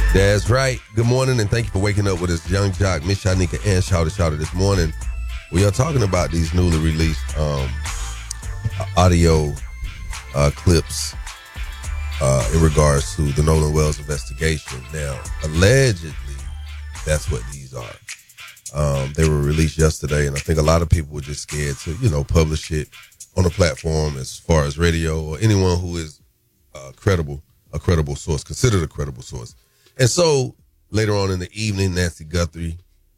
That's right. Good morning, and thank you for waking up with us, Young Jock, Miss Shanika, and Shouter this morning. We are talking about these newly released audio clips in regards to the Nolan Wells investigation. Now, allegedly, that's what these are. They were released yesterday, and I think a lot of people were just scared to, publish it on a platform as far as radio or anyone who is a credible source, considered a credible source. And so later on in the evening, Nancy Grace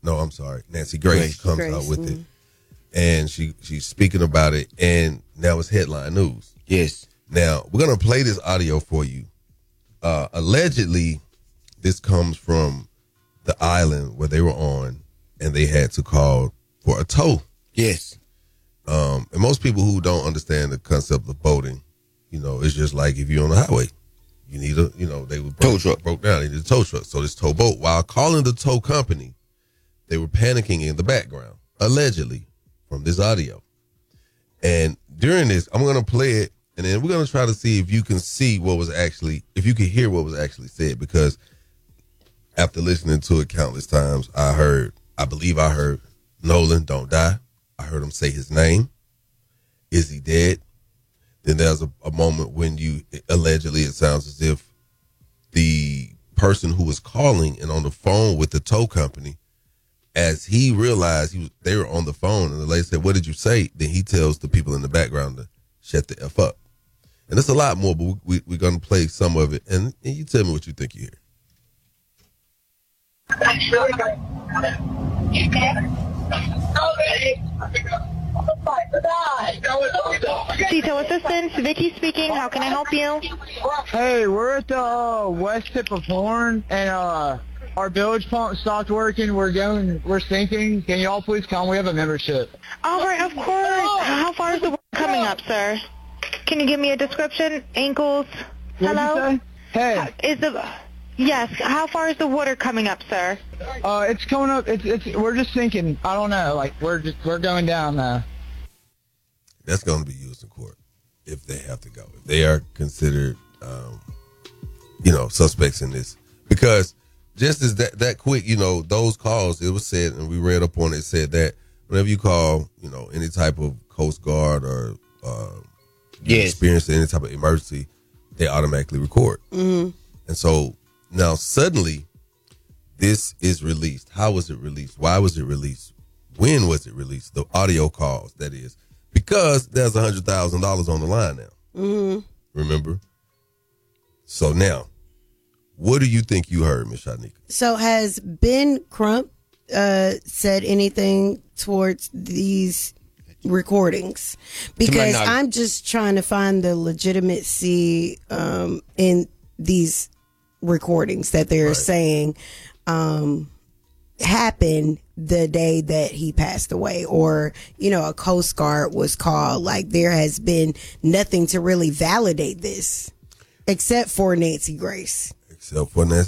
comes out with it, and she's speaking about it, and now it's headline news. Yes. Now, we're going to play this audio for you. Allegedly, this comes from the island where they were on, and they had to call for a tow. Yes. And most people who don't understand the concept of boating, it's just like if you're on the highway, you need they were tow truck. Broke down. They need a tow truck. So this tow boat, while calling the tow company, they were panicking in the background, allegedly, from this audio. And during this, I'm going to play it, and then we're going to try to see if you can see if you can hear what was actually said, because after listening to it countless times, I believe I heard Nolan, don't die. I heard him say his name. Is he dead? Then there's a moment when allegedly it sounds as if the person who was calling and on the phone with the tow company, as he realized they were on the phone, and the lady said, "What did you say?" Then he tells the people in the background to shut the F up. And there's a lot more, but we're going to play some of it, and you tell me what you think you hear. Detail Assistance, Vicky speaking. How can I help you? Hey, we're at the west tip of Horn, and our bilge pump stopped working. We're sinking. Can y'all please come? We have a membership. All right, of course. How far is the water coming up, sir? Can you give me a description? Ankles? Hello? Hey. Yes. How far is the water coming up, sir? It's coming up. We're just sinking. I don't know. We're going down now. That's going to be used in court if they have to go. If they are considered, suspects in this. Because just as that quick, those calls, it was said, and we read up on it, said that whenever you call, any type of Coast Guard or experience any type of emergency, they automatically record. Mm-hmm. And so now suddenly this is released. How was it released? Why was it released? When was it released? The audio calls, that is. Because there's $100,000 on the line now. Mm-hmm. Remember? So now, what do you think you heard, Ms. Shanika? So has Ben Crump said anything towards these recordings? Because I'm just trying to find the legitimacy in these recordings that they're saying happened the day that he passed away, or a Coast Guard was called. Like, there has been nothing to really validate this except for Nancy Grace.